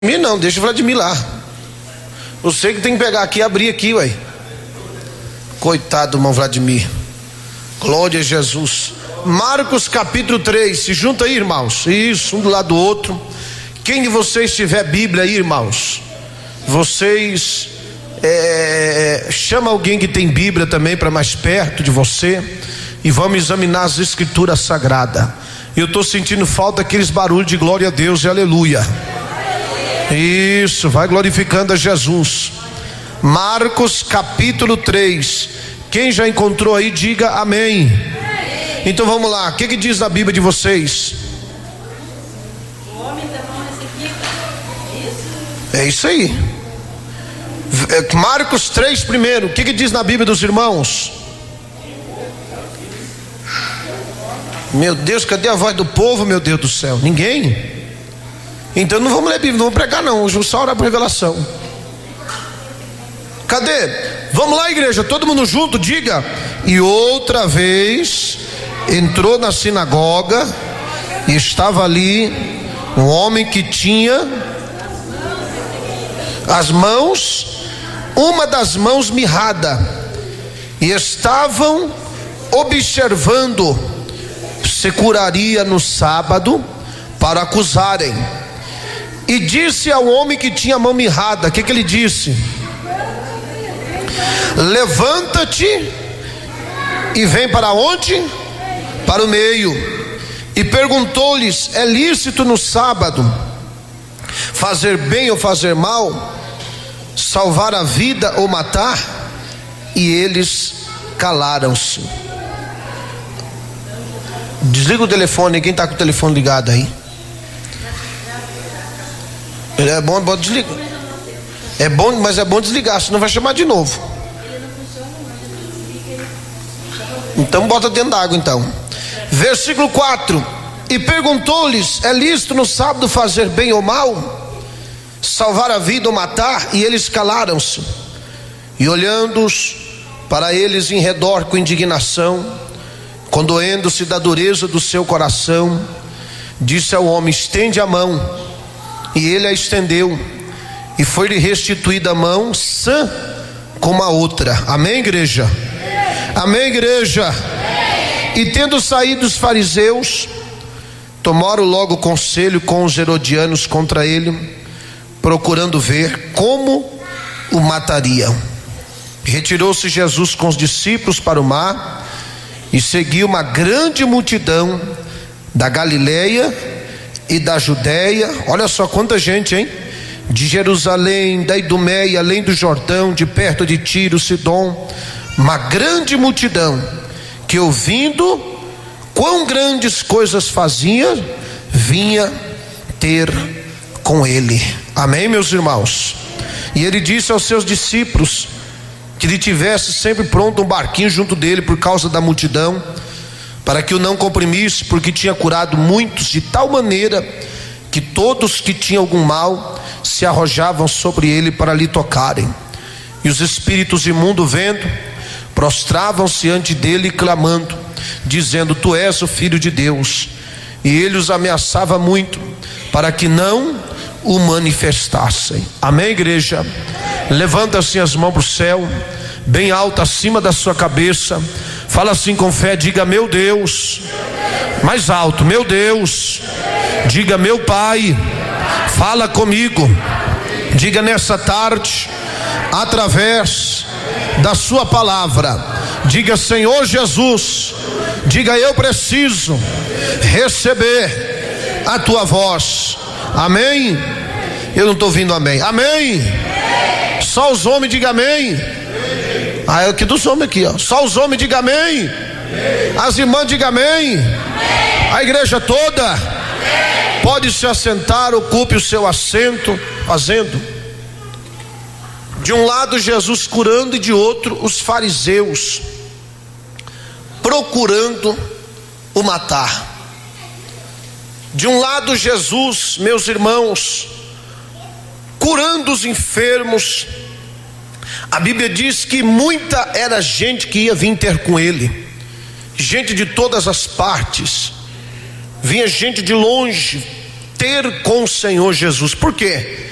Não, deixa o Vladimir lá. Você que tem que pegar aqui e abrir aqui, ué. Coitado do irmão Vladimir. Glória a Jesus. Marcos capítulo 3. Se junta aí, irmãos. Isso, um do lado do outro. Quem de vocês tiver Bíblia aí, irmãos, vocês chama alguém que tem Bíblia também para mais perto de você. E vamos examinar as escrituras sagradas. Eu estou sentindo falta daqueles barulhos de glória a Deus e aleluia. Isso, vai glorificando a Jesus. Marcos capítulo 3. Quem já encontrou aí, diga amém. Então vamos lá, o que diz na Bíblia de vocês? O homem da mão ressequida. É isso aí. Marcos 3 primeiro, o que diz na Bíblia dos irmãos? Meu Deus, cadê a voz do povo, meu Deus do céu? Ninguém? Então não vamos ler Bíblia, não vamos pregar não, hoje só orar por revelação. Cadê? Vamos lá, igreja, todo mundo junto, diga. E outra vez entrou na sinagoga e estava ali um homem que tinha as mãos, uma das mãos mirrada, e estavam observando se curaria no sábado para acusarem. E disse ao homem que tinha a mão mirrada, o que ele disse? Levanta-te e vem para onde? Para o meio. E perguntou-lhes: é lícito no sábado fazer bem ou fazer mal, salvar a vida ou matar? E eles calaram-se. Desliga o telefone, quem está com o telefone ligado aí? É bom desligar. É bom, mas é bom desligar, senão vai chamar de novo. Então bota dentro d'água então. Versículo 4. E perguntou-lhes: é lícito no sábado fazer bem ou mal, salvar a vida ou matar? E eles calaram-se. E olhando-os para eles em redor com indignação, condoendo-se da dureza do seu coração, disse ao homem: estende a mão. E ele a estendeu, e foi-lhe restituída a mão sã como a outra. Amém, igreja? Amém, igreja? E tendo saído os fariseus, tomaram logo conselho com os herodianos contra ele, procurando ver como o matariam. Retirou-se Jesus com os discípulos para o mar, e seguiu uma grande multidão da Galileia e da Judéia. Olha só quanta gente, hein? De Jerusalém, da Idumeia, além do Jordão, de perto de Tiro, Sidom. Uma grande multidão que, ouvindo quão grandes coisas fazia, vinha ter com ele. Amém, meus irmãos? E ele disse aos seus discípulos que lhe tivesse sempre pronto um barquinho junto dele por causa da multidão, para que o não comprimisse, porque tinha curado muitos de tal maneira que todos que tinham algum mal se arrojavam sobre ele para lhe tocarem. E os espíritos imundos, vendo, prostravam-se ante dele clamando, dizendo: tu és o Filho de Deus. E ele os ameaçava muito para que não o manifestassem. Amém, igreja? Levanta assim as mãos para o céu, bem alto acima da sua cabeça. Fala assim com fé, diga: meu Deus. Mais alto, meu Deus. Diga: meu Pai, fala comigo. Diga: nessa tarde, através da sua palavra, diga: Senhor Jesus. Diga: eu preciso receber a tua voz. Amém? Eu não estou ouvindo amém. Amém? Só os homens digam amém. Ah, é aqui dos homens aqui, ó. Só os homens digam amém. As irmãs digam amém. A igreja toda pode se assentar, ocupe o seu assento. Fazendo de um lado Jesus curando, e de outro os fariseus procurando o matar. De um lado Jesus, meus irmãos, curando os enfermos. A Bíblia diz que muita era gente que ia vir ter com ele, gente de todas as partes, vinha gente de longe ter com o Senhor Jesus. Por quê?